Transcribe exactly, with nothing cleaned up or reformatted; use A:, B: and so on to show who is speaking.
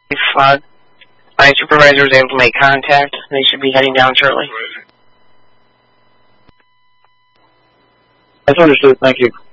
A: If uh, my supervisor is able to make contact, they should be heading down shortly.
B: That's understood. Thank you.